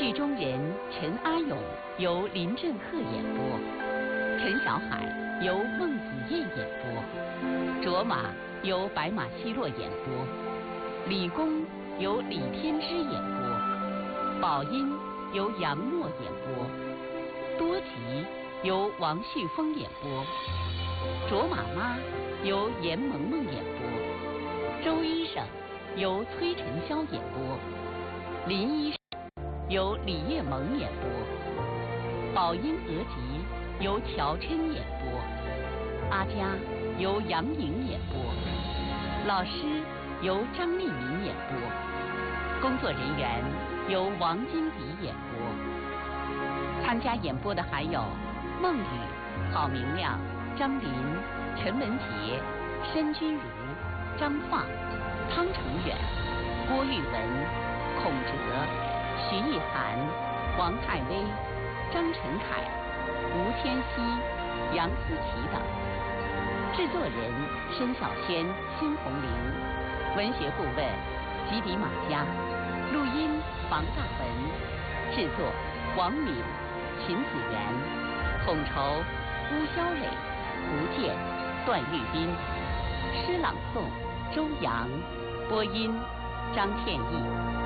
剧中人陈阿勇由林振赫演播，陈小海由孟子燕演播，卓玛由白马奚落演播，李公由李天之演播，宝音由杨诺演播，多吉由王旭峰演播，卓玛妈由严萌萌演播，周医生由崔晨霄演播，林医生由李叶萌演播，宝音额吉由乔琛演播，阿佳由杨颖演播，老师由张丽敏演播，工作人员由王金迪演播。参加演播的还有孟雨、郝明亮、张林、陈文杰、申君如、张放、汤成远、郭玉文、孔哲、徐艺涵、王泰威、张晨凯、吴千熙、杨思琪等。制作人申小轩、辛红玲，文学顾问吉迪马佳，录音房大文，制作王敏、秦子元，统筹邬肖磊、胡健、段玉斌，诗朗诵周阳，播音张天翼。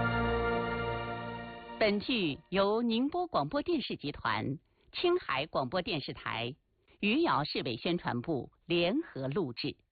本剧由宁波广播电视集团、青海广播电视台、余姚市委宣传部联合录制。